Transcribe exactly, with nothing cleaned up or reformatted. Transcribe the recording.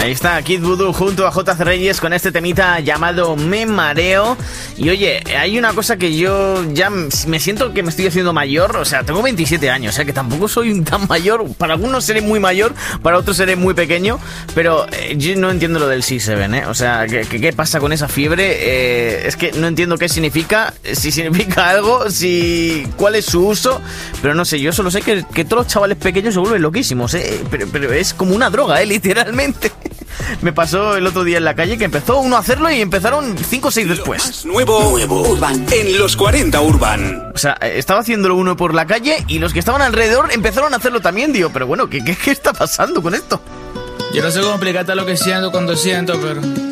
Ahí está Kid Voodoo junto a J C Reyes con este temita llamado Me Mareo. Y oye, hay una cosa que yo ya me siento que me estoy haciendo mayor. O sea, tengo veintisiete años, ¿eh? Que tampoco soy tan mayor. Para algunos seré muy mayor, para otros seré muy pequeño. Pero eh, yo no entiendo lo del C siete, ¿eh? O sea, ¿qué, qué pasa con esa fiebre? Eh, es que no entiendo qué significa, si significa algo, si cuál es su uso. Pero no sé, yo solo sé que, que todos los chavales pequeños se vuelven loquísimos, ¿eh? Pero, pero es como una droga, ¿eh? Literalmente. Me pasó el otro día en la calle que empezó uno a hacerlo y empezaron cinco o seis después. Más nuevo, nuevo Urban. En los cuarenta Urban. O sea, estaba haciéndolo uno por la calle y los que estaban alrededor empezaron a hacerlo también, digo, pero bueno, ¿qué, qué, qué está pasando con esto? Yo no sé cómo explicarte lo que siento cuando siento, pero